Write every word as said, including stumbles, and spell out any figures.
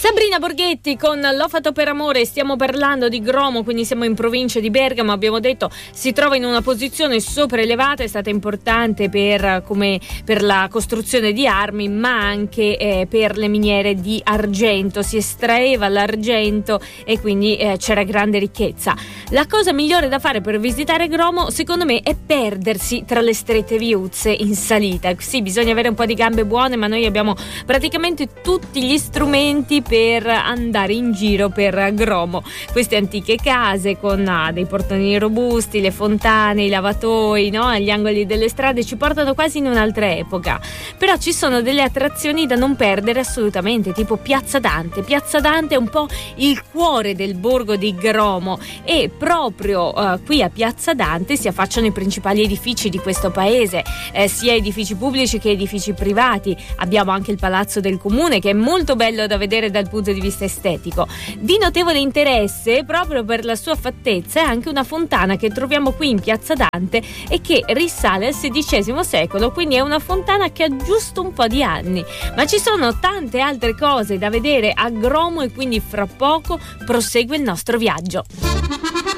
Sabrina Borghetti con L'ho fatto per amore. Stiamo parlando di Gromo, quindi siamo in provincia di Bergamo. Abbiamo detto si trova in una posizione sopraelevata, è stata importante per, come, per la costruzione di armi, ma anche eh, per le miniere di argento. Si estraeva l'argento e quindi eh, c'era grande ricchezza. La cosa migliore da fare per visitare Gromo, secondo me, è perdersi tra le strette viuzze in salita. Sì, bisogna avere un po' di gambe buone, ma noi abbiamo praticamente tutti gli strumenti per andare in giro per Gromo. Queste antiche case con ah, dei portoni robusti, le fontane, i lavatoi, no? Agli angoli delle strade ci portano quasi in un'altra epoca. Però ci sono delle attrazioni da non perdere assolutamente, tipo Piazza Dante. Piazza Dante è un po' il cuore del borgo di Gromo e proprio uh, qui a Piazza Dante si affacciano i principali edifici di questo paese, eh, sia edifici pubblici che edifici privati. Abbiamo anche il Palazzo del Comune, che è molto bello da vedere dal punto di vista estetico. Di notevole interesse, proprio per la sua fattezza, è anche una fontana che troviamo qui in Piazza Dante e che risale al sedicesimo secolo, quindi è una fontana che ha giusto un po' di anni. Ma ci sono tante altre cose da vedere a Gromo e quindi fra poco prosegue il nostro viaggio.